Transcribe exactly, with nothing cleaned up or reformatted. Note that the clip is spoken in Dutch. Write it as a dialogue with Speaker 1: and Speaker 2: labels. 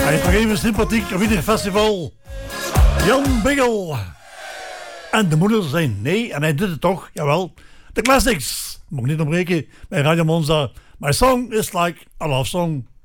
Speaker 1: Hij is nog even sympathiek op ieder festival. Jan Biggel. En de moeder zei nee en hij deed het toch, jawel. De classics. Mag niet ontbreken bij Radio Monza. My song is like a love song.